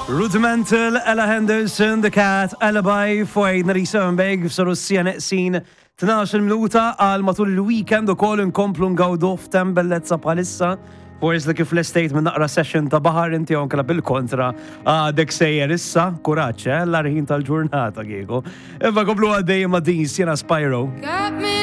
Rudimental, Ella Henderson, The Cat, Alibi, Fwejn, Narisa Mbeg, f'Sarussija neqsin 12 minuta għal matul il-weekend u kol nkomplu ngawdu f'tembellezza bħalissa. Forse li kif l-estate minn naqra session ta' bahar inti għon kalla bil-kontra għadek sejjer issa, kuraċ, l-arħin tal-ġurnata għiegu. Iva komplu għaddej ma' din sjena Spyro.